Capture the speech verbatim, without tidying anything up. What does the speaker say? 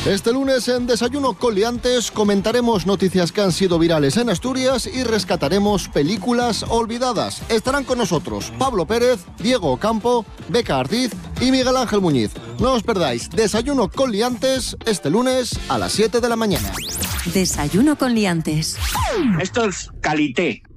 Este lunes en Desayuno con Liantes comentaremos noticias que han sido virales en Asturias y rescataremos películas olvidadas. Estarán con nosotros Pablo Pérez, Diego Ocampo, Beca Artiz y Miguel Ángel Muñiz. No os perdáis Desayuno con Liantes este lunes a las siete de la mañana. Desayuno con Liantes. Esto es calité.